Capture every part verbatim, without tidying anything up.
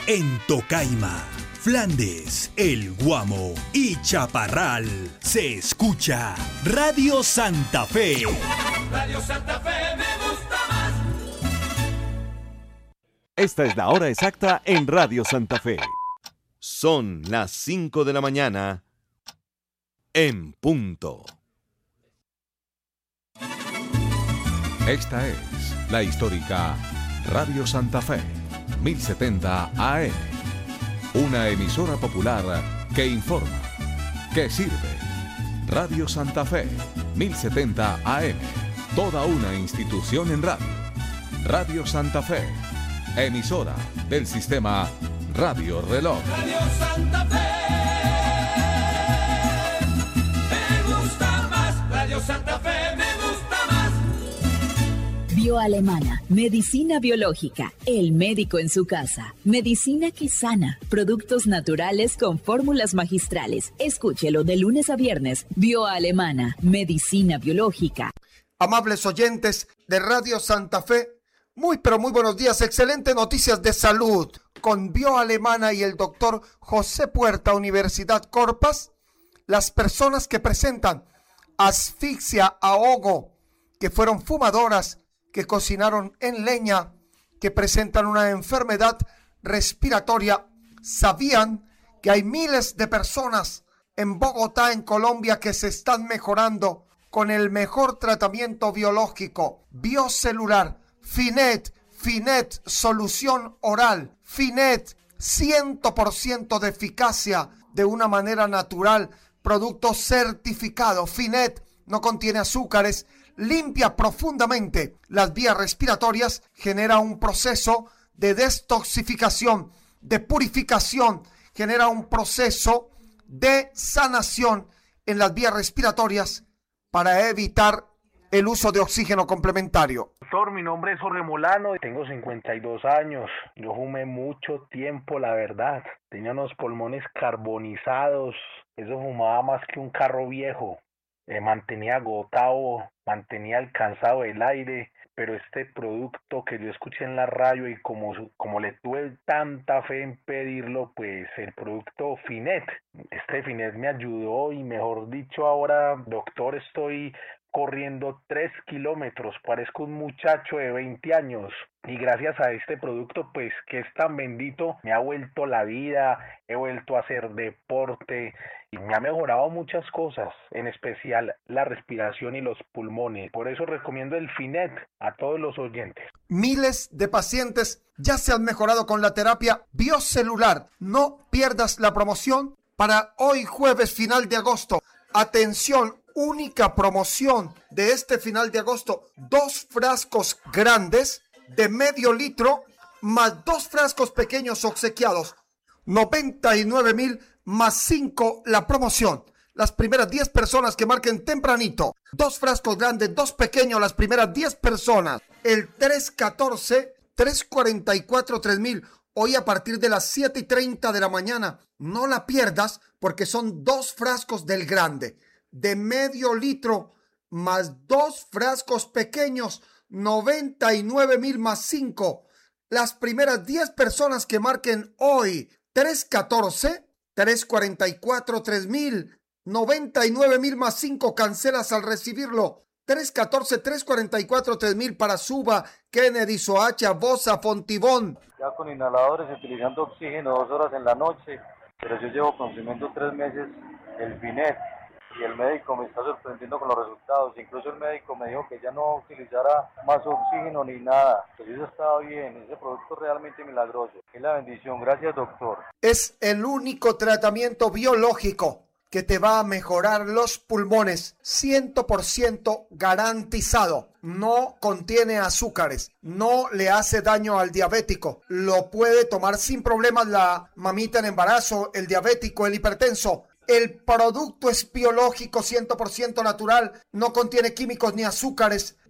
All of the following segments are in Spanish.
En Tocaima, Flandes, El Guamo y Chaparral se escucha Radio Santa Fe. Radio Santa Fe me gusta más. Esta es la hora exacta en Radio Santa Fe. Son las cinco de la mañana en punto. Esta es la histórica Radio Santa Fe, mil setenta A M. Una emisora popular que informa, que sirve. Radio Santa Fe, mil setenta A M. Toda una institución en radio. Radio Santa Fe, emisora del sistema Radio Reloj. Radio Santa Fe me gusta más. Radio Santa Fe me gusta más. Bioalemana, medicina biológica, el médico en su casa, medicina que sana, productos naturales con fórmulas magistrales. Escúchelo de lunes a viernes. Bioalemana, medicina biológica. Amables oyentes de Radio Santa Fe, muy pero muy buenos días. Excelentes noticias de salud con Bioalemana y el doctor José Puerta, Universidad Corpas. Las personas que presentan asfixia, ahogo, que fueron fumadoras, que cocinaron en leña, que presentan una enfermedad respiratoria, sabían que hay miles de personas en Bogotá, en Colombia, que se están mejorando con el mejor tratamiento biológico, biocelular, Finet, Finet, solución oral, Finet, cien por ciento de eficacia de una manera natural, producto certificado. Finet no contiene azúcares, limpia profundamente las vías respiratorias, genera un proceso de detoxificación, de purificación, genera un proceso de sanación en las vías respiratorias para evitar el uso de oxígeno complementario. Doctor, mi nombre es Jorge Molano, tengo cincuenta y dos años, yo fumé mucho tiempo, la verdad, tenía unos pulmones carbonizados, eso fumaba más que un carro viejo. Eh, mantenía agotado, mantenía alcanzado el aire, pero este producto que yo escuché en la radio y como, como le tuve tanta fe en pedirlo, pues el producto Finet, este Finet me ayudó y mejor dicho ahora, doctor, estoy corriendo tres kilómetros, parezco un muchacho de veinte años y gracias a este producto pues que es tan bendito me ha vuelto la vida, he vuelto a hacer deporte y me ha mejorado muchas cosas, en especial la respiración y los pulmones, por eso recomiendo el Finet a todos los oyentes. Miles de pacientes ya se han mejorado con la terapia biocelular. No pierdas la promoción para hoy jueves final de agosto. Atención, única promoción de este final de agosto, dos frascos grandes de medio litro más dos frascos pequeños obsequiados, noventa y nueve mil más cinco la promoción. Las primeras diez personas que marquen tempranito, dos frascos grandes, dos pequeños, las primeras diez personas, el tres catorce, tres cuarenta y cuatro, tres mil, hoy a partir de las siete y treinta de la mañana. No la pierdas porque son dos frascos del grande de medio litro más dos frascos pequeños, noventa y nueve mil más cinco. Las primeras diez personas que marquen hoy, tres catorce, tres cuarenta y cuatro, tres mil, noventa y nueve mil más cinco, cancelas al recibirlo. tres catorce, tres cuarenta y cuatro, tres mil para Suba, Kennedy, Soacha, Bosa, Fontibón. Ya con inhaladores, utilizando oxígeno dos horas en la noche, pero yo llevo consumiendo tres meses el Finet. Y el médico me está sorprendiendo con los resultados. Incluso el médico me dijo que ya no utilizara más oxígeno ni nada. Pero eso estaba bien. Ese producto es realmente milagroso. Es la bendición. Gracias, doctor. Es el único tratamiento biológico que te va a mejorar los pulmones. cien por ciento garantizado. No contiene azúcares. No le hace daño al diabético. Lo puede tomar sin problemas la mamita en embarazo, el diabético, el hipertenso. El producto es biológico, cien por ciento natural, no contiene químicos ni azúcares.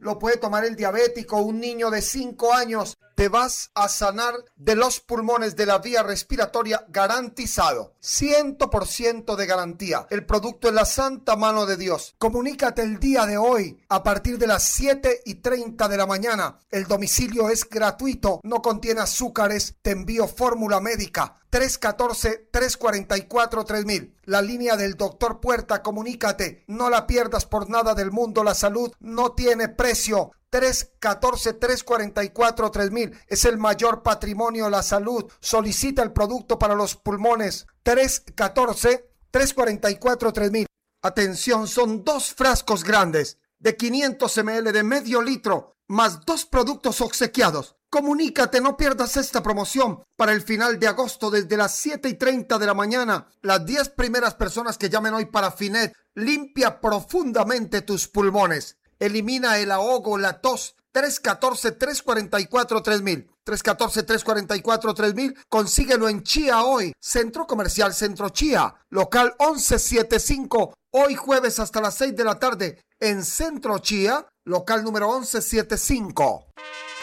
lo puede tomar el diabético, un niño de cinco años. Te vas a sanar de los pulmones, de la vía respiratoria, garantizado. cien por ciento de garantía. El producto es la santa mano de Dios. Comunícate el día de hoy a partir de las siete y treinta de la mañana. El domicilio es gratuito, no contiene azúcares. Te envío fórmula médica. tres uno cuatro, tres cuatro cuatro, tres mil. La línea del doctor Puerta, comunícate. No la pierdas por nada del mundo. La salud no tiene precio. tres uno cuatro, tres cuatro cuatro, tres mil. Es el mayor patrimonio, la salud. Solicita el producto para los pulmones. tres uno cuatro, tres cuatro cuatro, tres mil. Atención, son dos frascos grandes de quinientos mililitros de medio litro, más dos productos obsequiados. Comunícate, no pierdas esta promoción para el final de agosto desde las siete y treinta de la mañana. Las diez primeras personas que llamen hoy para Finet, limpia profundamente tus pulmones. Elimina el ahogo, la tos. tres uno cuatro, tres cuatro cuatro, tres mil. tres uno cuatro, tres cuatro cuatro, tres mil. Consíguelo en Chía hoy. Centro Comercial Centro Chía. Local once setenta y cinco. Hoy jueves hasta las seis de la tarde en Centro Chía. Local número once setenta y cinco.